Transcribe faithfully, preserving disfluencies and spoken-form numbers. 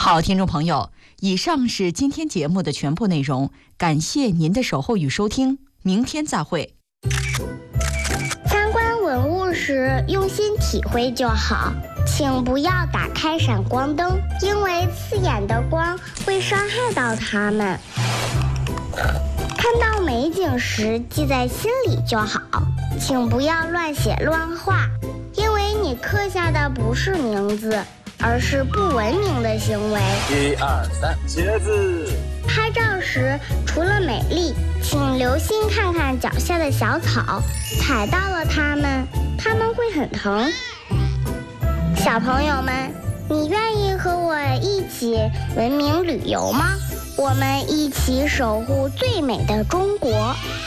好，听众朋友，以上是今天节目的全部内容，感谢您的守候与收听，明天再会。 参观文物时用心体会就好，请不要打开闪光灯，因为刺眼的光会伤害到它们。看到美景时记在心里就好，请不要乱写乱画，因为你刻下的不是名字，而是不文明的行为。 一二三，茄子。 拍照时除了美丽，请留心看看脚下的小草，踩到了它们，它们会很疼。小朋友们，你愿意和我一起文明旅游吗？我们一起守护最美的中国。